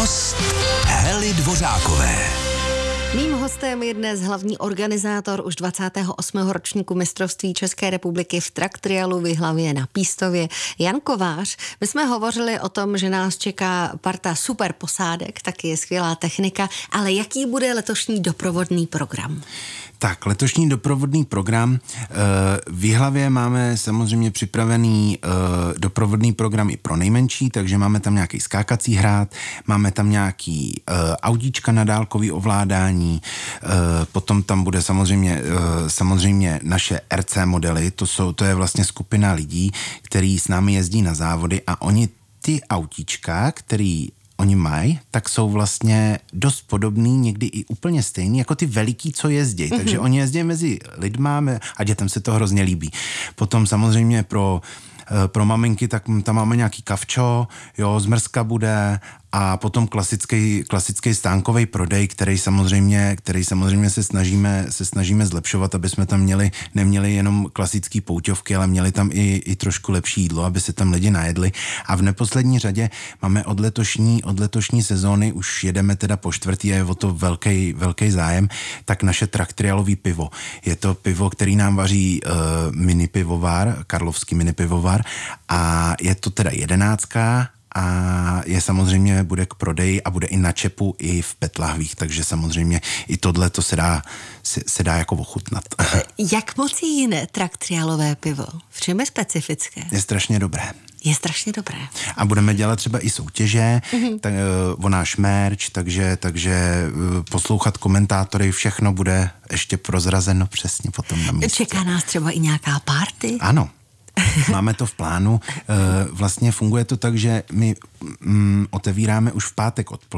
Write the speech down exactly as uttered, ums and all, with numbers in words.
Host Hely Dvořákové. Mým hostem je dnes hlavní organizátor už dvacátého osmého ročníku mistrovství České republiky v track trialu v Jihlavě na Pístově, Jan Kovář. My jsme hovořili o tom, že nás čeká parta super posádek, taky je skvělá technika, ale jaký bude letošní doprovodný program? Tak, letošní doprovodný program. V Jihlavě máme samozřejmě připravený doprovodný program i pro nejmenší, takže máme tam nějaký skákací hrát, máme tam nějaký autíčka na dálkový ovládání, potom tam bude samozřejmě, samozřejmě naše R C modely, to, jsou, to je vlastně skupina lidí, který s námi jezdí na závody a oni ty autíčka, který oni mají, tak jsou vlastně dost podobný, někdy i úplně stejný, jako ty veliký, co jezdí. Mm-hmm. Takže oni jezdí mezi lidma a dětem se to hrozně líbí. Potom samozřejmě pro pro maminky, tak tam máme nějaký kavčo, jo, zmrzka bude a potom klasický, klasický stánkový prodej, který samozřejmě, který samozřejmě se snažíme, se snažíme zlepšovat, aby jsme tam měli, neměli jenom klasický pouťovky, ale měli tam i, i trošku lepší jídlo, aby se tam lidi najedli. A v neposlední řadě máme od letošní, od letošní sezóny, už jedeme teda po čtvrtý a je o to velký, velký zájem, tak naše track trialový pivo. Je to pivo, který nám vaří uh, mini pivovar, karlovský mini pivovar a je to teda jedenáctka a je samozřejmě, bude k prodeji a bude i na čepu, i v PET lahvích, takže samozřejmě i tohle to se dá, se, se dá jako ochutnat. Jak moc je jiné track trialové pivo? V čem je specifické? Je strašně dobré. Je strašně dobré. A budeme dělat třeba i soutěže, mm-hmm. tak, o náš merch, takže, takže poslouchat komentátory, všechno bude ještě prozrazeno přesně potom na místě. Čeká nás třeba i nějaká party? Ano. Máme to v plánu. Vlastně funguje to tak, že my mm, otevíráme už v pátek odpoledne.